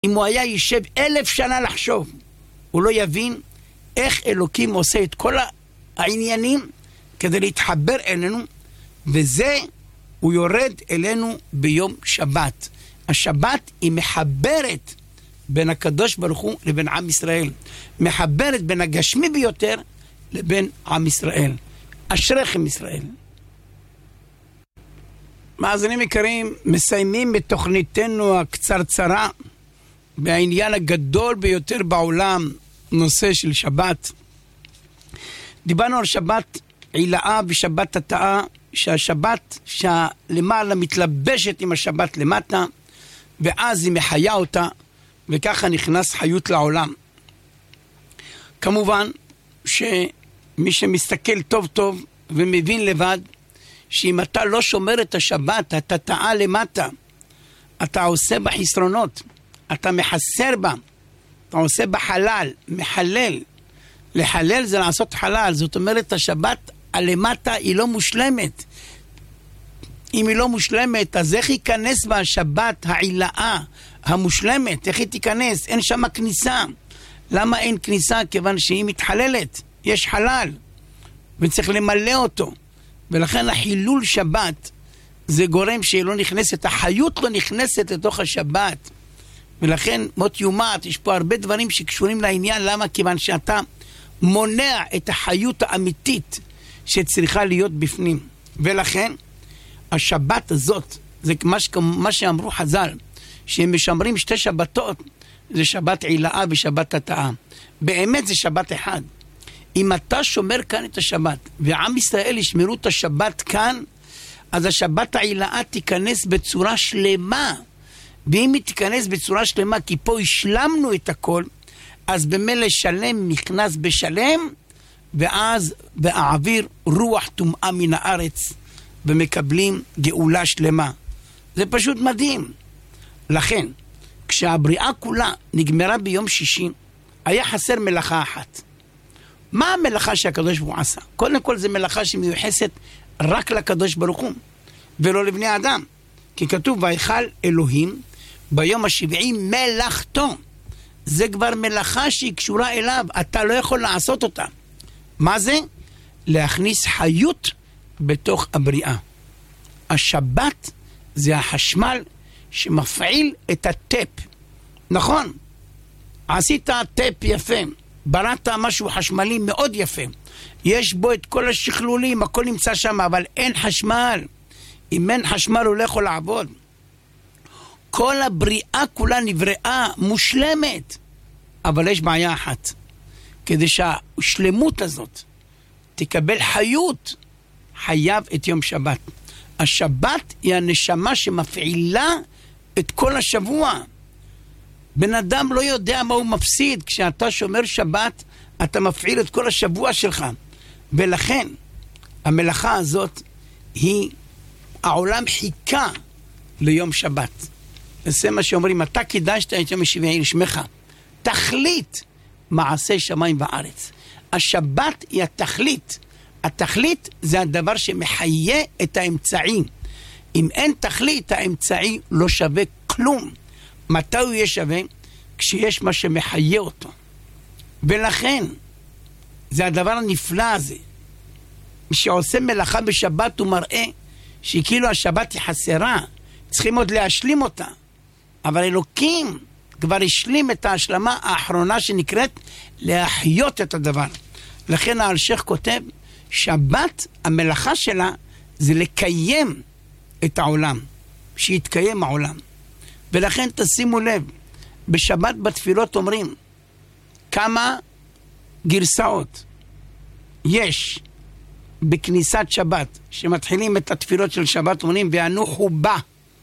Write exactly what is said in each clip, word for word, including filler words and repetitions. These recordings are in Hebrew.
אם הוא היה יישב אלף שנה לחשוב, הוא לא יבין איך אלוקים עושה את כל העניינים כדי להתחבר אלינו, וזה הוא יורד אלינו ביום שבת. השבת היא מחברת בין הקדוש ברוך הוא לבין עם ישראל, מחברת בין הגשמי ביותר לבין עם ישראל. אשריכם ישראל. מאזינים יקרים, מסיימים את תוכניתנו הקצרצרה בעניין הגדול ביותר בעולם, נושא של שבת. דיברנו על שבת עילאה ושבת התאה, שהשבת שלמעלה מתלבשת עם השבת למטה, ואז היא מחיה אותה, וככה נכנס חיות לעולם. כמובן שמי שמסתכל טוב טוב ומבין לבד, שאם אתה לא שומר את השבת, אתה תאה למטה, אתה עושה בחסרונות, אתה מחסר בה, אתה עושה בחלל, מחלל. לחלל זה לעשות חלל, זאת אומרת השבת הלמטה היא לא מושלמת. אם היא לא מושלמת, אז איך ייכנס בה השבת העילאה המושלמת? איך היא תיכנס? אין שם כניסה. למה אין כניסה? כיוון שהיא מתחללת, יש חלל וצריך למלא אותו, ולכן החילול שבת זה גורם שהיא לא נכנסת, החיות לא נכנסת לתוך השבת, ולכן מות יומת, יש פה הרבה דברים שקשורים לעניין. למה? כיוון שאתה מונע את החיות האמיתית שצריכה להיות בפנים. ולכן השבת הזאת, זה מה, ש... מה שאמרו חז"ל, שהם משמרים שתי שבתות, זה שבת עילאה ושבת התאה. באמת זה שבת אחד. אם אתה שומר כאן את השבת, ועם ישראל ישמרו את השבת כאן, אז השבת העילאה תיכנס בצורה שלמה. ואם היא תיכנס בצורה שלמה, כי פה השלמנו את הכל, אז במילא שלם נכנס בשלם, ואז באוויר רוח טומאה מן הארץ, ומקבלים גאולה שלמה. זה פשוט מדהים. לכן, כשהבריאה כולה נגמרה ביום שישי, היה חסר מלאכה אחת. מה המלאכה שהקדוש ברוך הוא עשה? קודם כל זה מלאכה שמיוחסת רק לקדוש ברוך הוא, ולא לבני אדם. כי כתוב, ויכל אלוהים ביום השבעי מלאכתו. זה כבר מלאכה שהיא קשורה אליו, אתה לא יכול לעשות אותה. מה זה? להכניס חיות בתוך הבריאה. השבת זה החשמל שמפעיל את הטפ. נכון, עשית טפ יפה, בראת משהו חשמלי מאוד יפה, יש בו את כל השכלולים, הכל נמצא שם, אבל אין חשמל. אם אין חשמל הוא לא יכול לעבוד. כל הבריאה כולה נבראה מושלמת, אבל יש בעיה אחת. כדי שהשלמות הזאת תקבל חיות, חייב את יום שבת. השבת היא הנשמה שמפעילה את כל השבוע. בן אדם לא יודע מה הוא מפסיד. כשאתה שומר שבת, אתה מפעיל את כל השבוע שלך. ולכן, המלאכה הזאת היא, העולם חיכה ליום שבת. זה מה שאומרים, אתה קידשת את יום השבעי לשמך. תכלית מעשה שמיים בארץ. השבת היא התכלית. התכלית זה הדבר שמחיה את האמצעי. אם אין תכלית, האמצעי לא שווה כלום. מתי הוא יהיה שווה? כשיש מה שמחיה אותו. ולכן, זה הדבר הנפלא הזה. מי שעושה מלאכה בשבת הוא מראה שכאילו השבת היא חסרה. צריכים עוד להשלים אותה. אבל אלוקים כבר השלים את ההשלמה האחרונה שנקראת להחיות את הדבר. לכן האלשיך כותב, שבת, המלאכה שלה זה לקיים את העולם, שיתקיים העולם. ולכן תשימו לב, בשבת בתפילות אומרים כמה גרסאות יש בכניסת שבת, שמתחילים את התפילות של שבת, אומרים ואנוכו בא.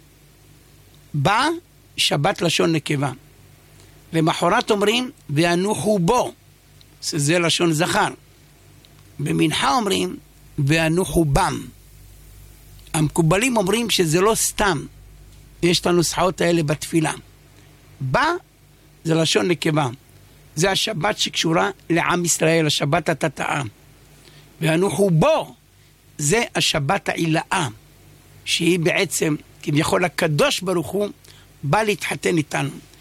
בא, שבת לשון נקבה. למחרת אומרים ואנוכו בו, שזה לשון זכר. במנחה אומרים ואנוכו בם. המקובלים אומרים שזה לא סתם. יש את הנוסחאות האלה בתפילה. בא זה לשון נקבה. זה השבת שקשורה לעם ישראל, השבת התתאה. ואנוכו בו זה השבת העילאה, שהיא בעצם כביכול הקדוש ברוך הוא בא להתחתן איתנו.